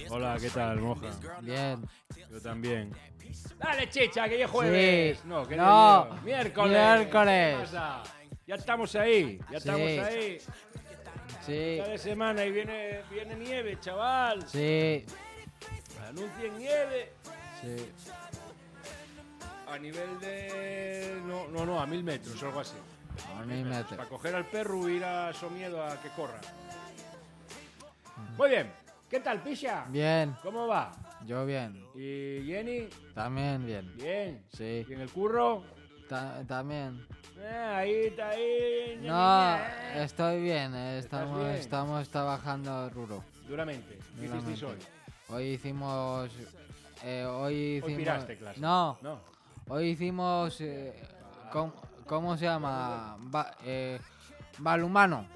Hola, ¿qué tal, moja? Bien. Yo también. Dale, chicha, que ya es jueves. Sí. No, que No. no. Miércoles. Miércoles. ¿Qué pasa? Ya estamos ahí. Ya estamos Sí. ahí. Sí. Cada semana y viene nieve, chaval. Sí. Anuncien nieve. Sí. A nivel de... No, a 1000 metros o algo así. A mí me Para coger al perro y ir a Somiedo a que corra. Muy bien. ¿Qué tal, Pisha? Bien. ¿Cómo va? Yo bien. ¿Y Jenny? También bien. Bien. Sí. ¿Y en el curro? También. Ahí está ahí. No, estoy bien. ¿Estás bien? Estamos trabajando ruro. Duramente. ¿Qué hicisteis hoy? Hoy hicimos. Hoy piraste clase. No. No. Hoy hicimos. ¿Cómo se llama? Balhumano.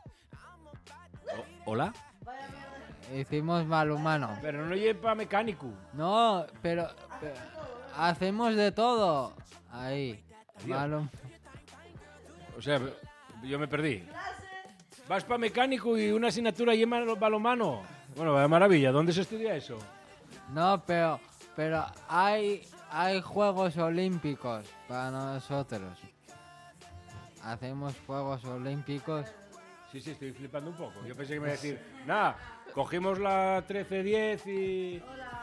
¿Hola? Hicimos balhumano. Pero no lleva mecánico. No, pero hacemos de todo. Ahí. Adiós. O sea, yo me perdí. Vas para mecánico y una asignatura lleva balonmano. Bueno, vaya maravilla. ¿Dónde se estudia eso? No, pero hay Juegos Olímpicos para nosotros. Hacemos Juegos Olímpicos. Sí, estoy flipando un poco. Yo pensé que me iba a decir, nada, cogimos la 1310 y...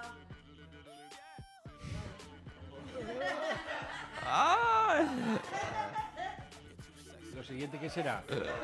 Lo siguiente, ¿qué será?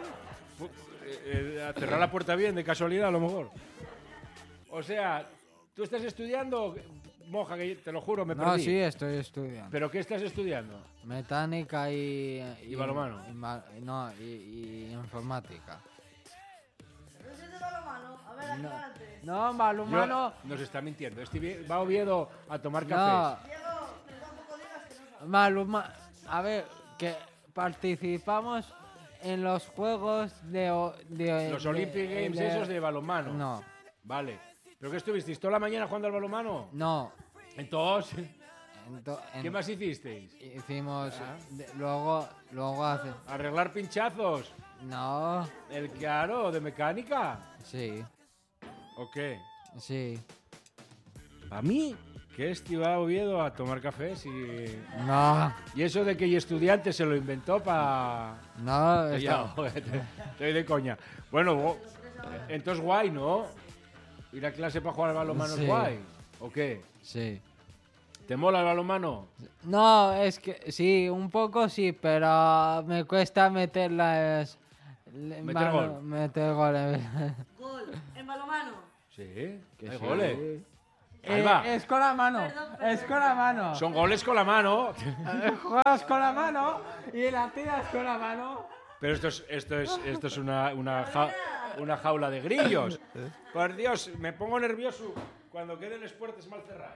Cerrar la puerta bien, de casualidad, a lo mejor. O sea, ¿tú estás estudiando? Moja, que te lo juro, me perdí. No, sí, estoy estudiando. ¿Pero qué estás estudiando? Mecánica y balonmano. Y informática. ¿No es de balonmano? A ver, aclárate. No, balonmano. Nos está mintiendo. Va a Oviedo a tomar No, cafés. Diego, pero tampoco digas que no sabes. balonmano. A ver, que participamos en los juegos Los Olympic Games esos de balonmano. No, Vale. ¿Pero qué estuvisteis toda la mañana jugando al balonmano? no. Entonces, En- ¿qué más hicisteis? Hicimos Ah. luego hace. ¿Arreglar pinchazos? No, ¿El claro de mecánica? sí, ¿O qué? sí. ¿A mí? Que iba a Oviedo a tomar cafés No, y eso de que y estudiante se lo inventó para... no, Ya, joder, estoy de coña. Bueno, entonces guay, ¿no? Ir a clase para jugar al balonmano Sí. es guay. ¿O qué? sí. ¿Te mola el balonmano? No, es que sí, un poco sí, pero me cuesta meter las. Meter gol. Meter goles. Gol. En balonmano. Sí, Que hay sí. goles. Ahí va. Es con la mano, Perdón. es con la mano. Son goles con la mano. Juegas con la mano y la tiras con la mano. Pero esto es una jaula de grillos. Por Dios, me pongo nervioso cuando queden las puertas mal cerradas.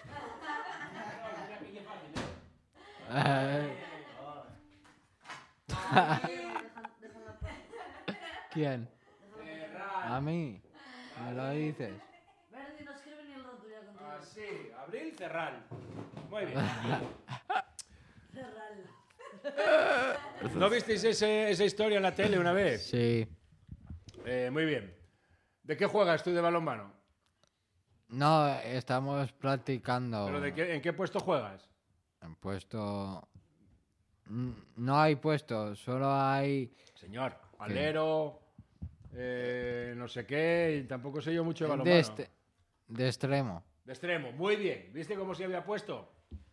¿Quién? A mí. ¿Me lo dices? Verdi no escribe ni el rato ya contigo. Así, abril, cerrar. Muy bien. Cerrarla. ¿No visteis esa historia en la tele una vez? Sí. Muy bien. ¿De qué juegas tú de balonmano? No, estamos practicando. ¿Pero en qué puesto juegas? En puesto. No hay puesto, solo hay. Señor, alero, no sé qué, y tampoco sé yo mucho de balonmano. De extremo. De extremo, muy bien. ¿Viste cómo se había puesto?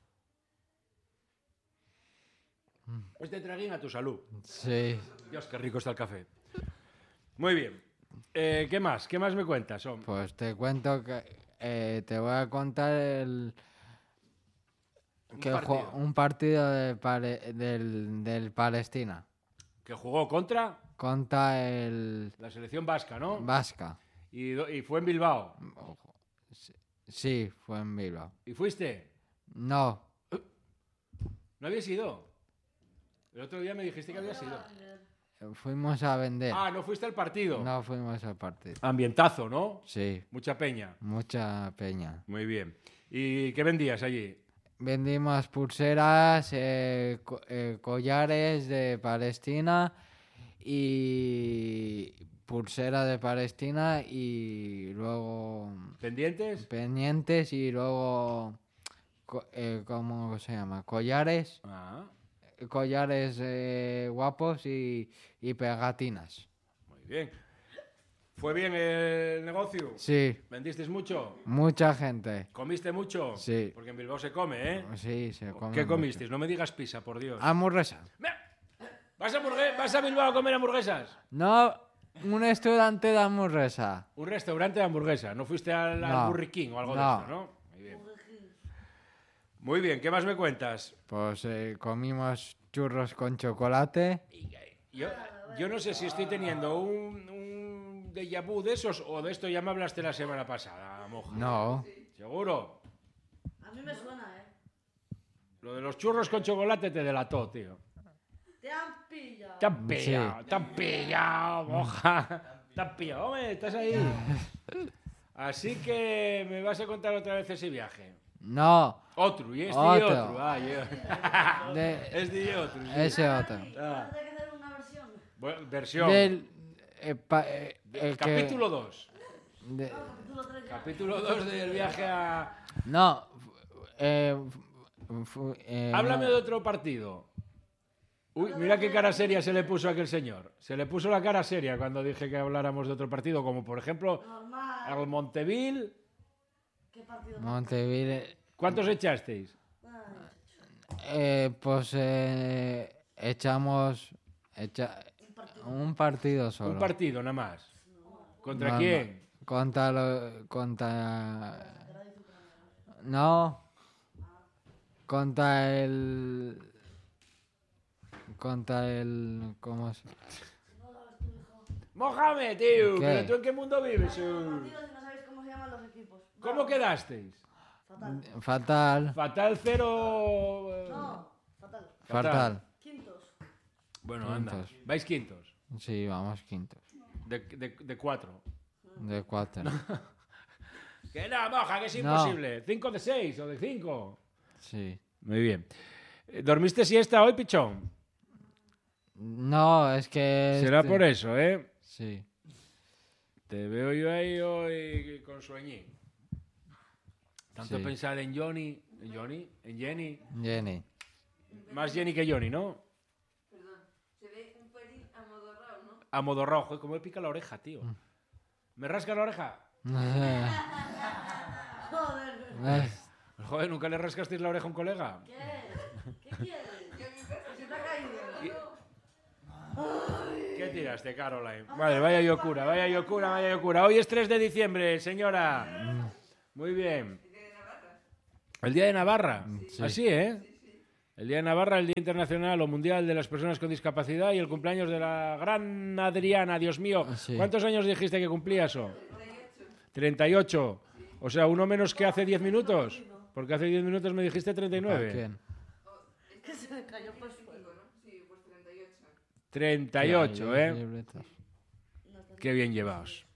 Este traguín a tu salud. Sí. Dios, qué rico está el café. Muy bien. ¿Qué más? ¿Qué más me cuentas, hombre? Pues te cuento que te voy a contar un partido del Palestina Que jugó contra contra la selección vasca, ¿no? Vasca. Y fue en Bilbao. Sí, fue en Bilbao. ¿Y fuiste? No, ¿No habías ido? El otro día me dijiste que habías ido. fuimos a vender. Ah, ¿no fuiste al partido? No fuimos al partido. Ambientazo, ¿no? Sí, Mucha peña. mucha peña. Muy bien. ¿Y qué vendías allí? Vendimos pulseras, collares de Palestina y pulsera de Palestina y luego ¿Pendientes? pendientes y luego, ¿cómo se llama? Collares, Ah, collares guapos y pegatinas. muy bien. ¿Fue bien el negocio? Sí, ¿Vendisteis mucho? mucha gente. ¿Comiste mucho? Sí. Porque en Bilbao se come, ¿eh? Sí, se come ¿Qué mucho. comisteis? No me digas pizza, por Dios. Hamburguesa. ¿Vas a Bilbao a comer hamburguesas? No, un estudiante de hamburguesa. Un restaurante de hamburguesa. ¿No fuiste al No. Burger King o algo de No. esto, no? Muy bien. Muy bien, ¿qué más me cuentas? Pues comimos churros con chocolate. Yo no sé si estoy teniendo un déjà vu de esos o de esto ya me hablaste la semana pasada, moja. No, ¿Seguro? A mí me suena, Lo de los churros con chocolate te delató, tío. Te han pillado. Te han pillado, moja. Te han pillado, hombre, estás ahí. Así que me vas a contar otra vez ese viaje. no, Otro, y este y Otro. otro. Ah, este y otro. Sí. ese otro. Ah. Hay que hacer una versión. Bueno, versión. Del el que- Capítulo 2. de- Capítulo 3 ya. Capítulo 2 del viaje a... no, Háblame no, de otro partido. Uy, mira qué cara seria se le puso a aquel señor. Se le puso la cara seria cuando dije que habláramos de otro partido, como por ejemplo Normal. el Monteville. ¿Qué partido? Montevideo. ¿Cuántos echasteis? Pues echamos un partido solo. Un partido nada más. ¿Contra No, quién? No. Contra el ¿cómo se? Mohamed, tío. ¿Qué? ¿Pero tú en qué mundo vives? Partidos y no sabéis cómo se llaman los equipos. ¿Cómo quedasteis? Fatal. Fatal. Fatal 0... No, fatal. Fatal. Quintos. Bueno, anda. Quintos. ¿Vais quintos? Sí, vamos quintos. De 4. De 4. Que no, moja, que es No. imposible. 5 de 6 o de 5. Sí. Muy bien. ¿Dormiste siesta hoy, pichón? No, es que Será por eso, ¿eh? Sí. Te veo yo ahí hoy con sueñín. Tanto Sí. pensar en Johnny, en Jenny. Jenny. Más Jenny que Johnny, ¿no? Perdón, se ve un pelín amodorrado, ¿no? A modo rojo. Como me pica la oreja, tío. ¿Me rasca la oreja? Joder. Joder, ¿nunca le rascasteis la oreja a un colega? ¿Qué? ¿Qué quieres? ¿Se te ha caído? ¿Qué tiraste, Caroline? Vale, vaya locura, vaya locura, vaya locura. Hoy es 3 de diciembre, señora. Muy bien. ¿El Día de Navarra? Sí. Así, ¿eh? El Día de Navarra, el Día Internacional o Mundial de las Personas con Discapacidad y el cumpleaños de la gran Adriana, Dios mío. Sí. ¿Cuántos años dijiste que cumplía eso? 38. O sea, uno menos que hace 10 minutos. Porque hace 10 minutos me dijiste ¿A 39. quién? Que se me cayó por suelo. Sí, pues 38. 38, Ay, ¿eh? libretas. Qué bien llevaos.